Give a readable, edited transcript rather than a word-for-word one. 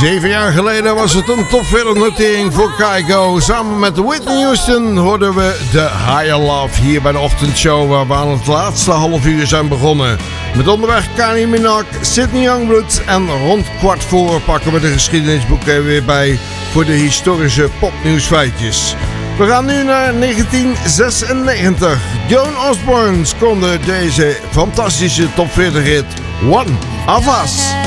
7 jaar geleden was het een top 40 notering voor Kygo. Samen met Whitney Houston hoorden we The Higher Love hier bij de ochtendshow, waar we aan het laatste half uur zijn begonnen. Met onderweg Kylie Minogue, Sydney Youngblood en rond 15:15 pakken we de geschiedenisboeken weer bij voor de historische popnieuwsfeitjes. We gaan nu naar 1996. Joan Osborne scoorde deze fantastische top 40 hit One of Us.